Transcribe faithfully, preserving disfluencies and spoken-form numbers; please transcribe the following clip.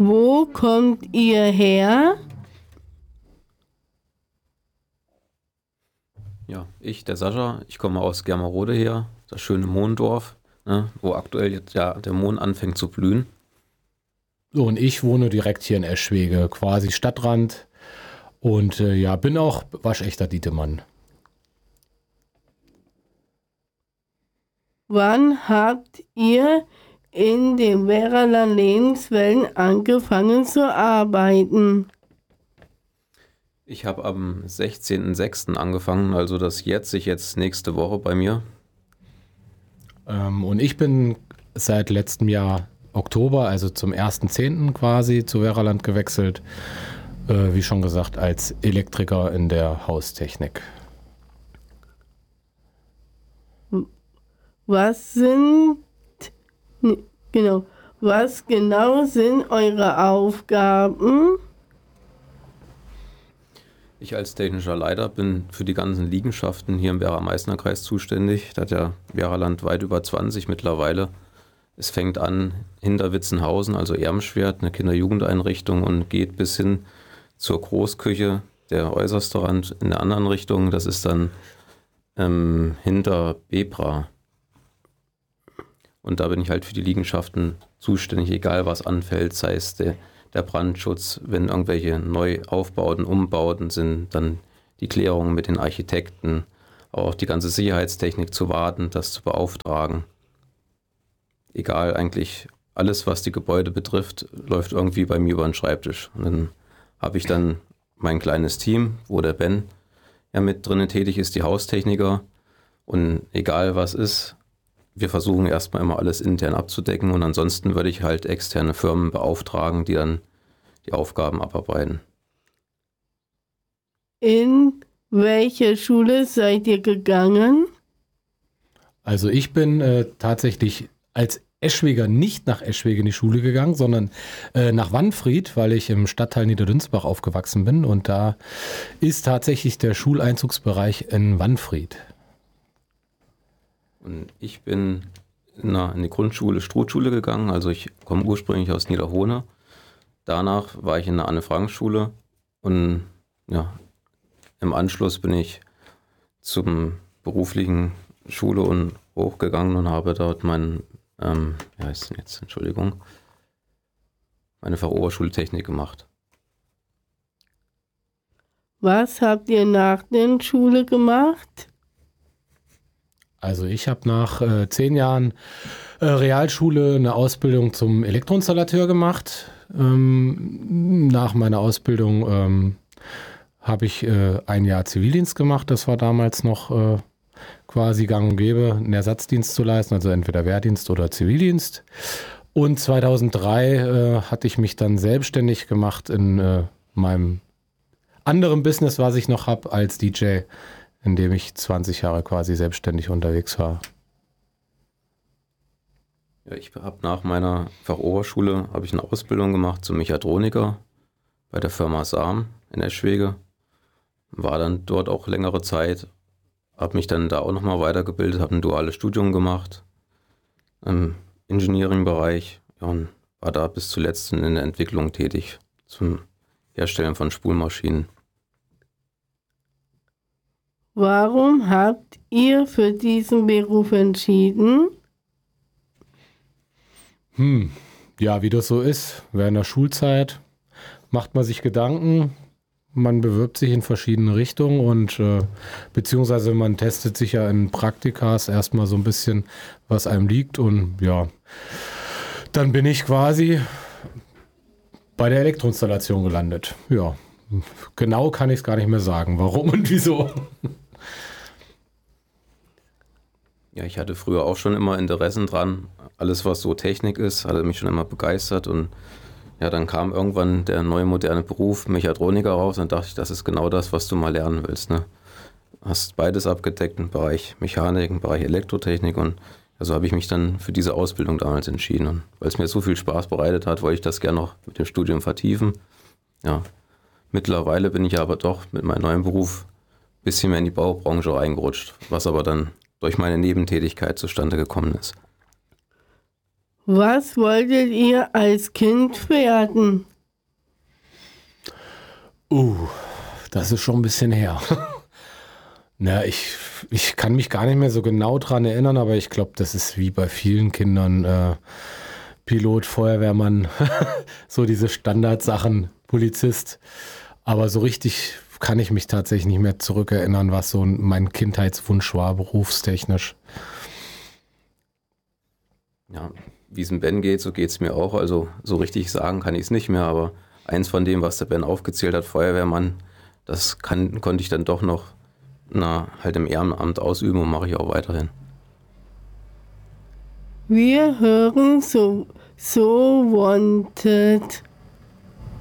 Wo kommt ihr her? Ja, ich, der Sascha, ich komme aus Germerode her, das schöne Mohndorf, ne, wo aktuell jetzt ja der Mohn anfängt zu blühen. So, und ich wohne direkt hier in Eschwege, quasi Stadtrand. Und äh, ja, bin auch waschechter Dietemann. Wann habt ihr in den Werraler Lebenswelten angefangen zu arbeiten? Ich habe am sechzehnten sechsten angefangen, also das jährt sich jetzt nächste Woche bei mir. Ähm, und ich bin seit letztem Jahr Oktober, also zum ersten zehnten quasi zu Werraland gewechselt. Äh, wie schon gesagt, als Elektriker in der Haustechnik. Was sind, genau, was genau sind eure Aufgaben? Ich als technischer Leiter bin für die ganzen Liegenschaften hier im Werra-Meißner-Kreis zuständig. Da hat ja Werraland weit über zwanzig mittlerweile. Es fängt an hinter Witzenhausen, also Ermschwert, eine Kinder-Jugendeinrichtung, und geht bis hin zur Großküche, der äußerste Rand in der anderen Richtung. Das ist dann ähm, hinter Bebra. Und da bin ich halt für die Liegenschaften zuständig, egal was anfällt, sei es der, der Brandschutz, wenn irgendwelche Neuaufbauten, Umbauten sind, dann die Klärung mit den Architekten, aber auch die ganze Sicherheitstechnik zu warten, das zu beauftragen. Egal, eigentlich alles, was die Gebäude betrifft, läuft irgendwie bei mir über den Schreibtisch. Und dann habe ich dann mein kleines Team, wo der Ben ja mit drinnen tätig ist, die Haustechniker. Und egal was ist, wir versuchen erstmal immer alles intern abzudecken, und ansonsten würde ich halt externe Firmen beauftragen, die dann die Aufgaben abarbeiten. In welche Schule seid ihr gegangen? Also ich bin äh, tatsächlich als Eschweger nicht nach Eschwege in die Schule gegangen, sondern äh, nach Wannfried, weil ich im Stadtteil Niederdünsbach aufgewachsen bin, und da ist tatsächlich der Schuleinzugsbereich in Wannfried. Und ich bin in, eine, in die Grundschule Struthschule gegangen, also ich komme ursprünglich aus Niederhohne. Danach war ich in der Anne-Frank-Schule, und ja, im Anschluss bin ich zum beruflichen Schule und hochgegangen und habe dort mein, ähm, wie heißt denn jetzt, Entschuldigung, meine Fachoberschultechnik gemacht. Was habt ihr nach der Schule gemacht? Also ich habe nach äh, zehn Jahren äh, Realschule eine Ausbildung zum Elektroinstallateur gemacht. Ähm, nach meiner Ausbildung ähm, habe ich äh, ein Jahr Zivildienst gemacht. Das war damals noch äh, quasi gang und gäbe, einen Ersatzdienst zu leisten, also entweder Wehrdienst oder Zivildienst. Und zweitausenddrei äh, hatte ich mich dann selbstständig gemacht in äh, meinem anderen Business, was ich noch habe als D J, in dem ich zwanzig Jahre quasi selbstständig unterwegs war. Ja, ich habe nach meiner Fachoberschule habe ich eine Ausbildung gemacht zum Mechatroniker bei der Firma Sam in Eschwege. War dann dort auch längere Zeit, habe mich dann da auch nochmal weitergebildet, habe ein duales Studium gemacht im Engineering-Bereich, ja, und war da bis zuletzt in der Entwicklung tätig zum Herstellen von Spulmaschinen. Warum habt ihr für diesen Beruf entschieden? Hm, ja, wie das so ist, während der Schulzeit macht man sich Gedanken, man bewirbt sich in verschiedene Richtungen und äh, beziehungsweise man testet sich ja in Praktikas erstmal so ein bisschen, was einem liegt, und ja, dann bin ich quasi bei der Elektroinstallation gelandet. Ja, genau kann ich es gar nicht mehr sagen, warum und wieso. Ja, ich hatte früher auch schon immer Interessen dran. Alles, was so Technik ist, hatte mich schon immer begeistert. Und ja, dann kam irgendwann der neue moderne Beruf Mechatroniker raus. Und dachte ich, das ist genau das, was du mal lernen willst. Ne? Hast beides abgedeckt im Bereich Mechanik, im Bereich Elektrotechnik. Und also habe ich mich dann für diese Ausbildung damals entschieden. Und weil es mir so viel Spaß bereitet hat, wollte ich das gerne noch mit dem Studium vertiefen. Ja, mittlerweile bin ich aber doch mit meinem neuen Beruf ein bisschen mehr in die Baubranche reingerutscht, was aber dann durch meine Nebentätigkeit zustande gekommen ist. Was wolltet ihr als Kind werden? Uh, das ist schon ein bisschen her. Na, ich, ich kann mich gar nicht mehr so genau dran erinnern, aber ich glaube, das ist wie bei vielen Kindern äh, Pilot, Feuerwehrmann, so diese Standardsachen, Polizist. Aber so richtig kann ich mich tatsächlich nicht mehr zurückerinnern, was so mein Kindheitswunsch war, berufstechnisch. Ja, wie es dem Ben geht, so geht es mir auch. Also so richtig sagen kann ich es nicht mehr, aber eins von dem, was der Ben aufgezählt hat, Feuerwehrmann, das kann, konnte ich dann doch noch na, halt im Ehrenamt ausüben und mache ich auch weiterhin. Wir hören so, so Wanted.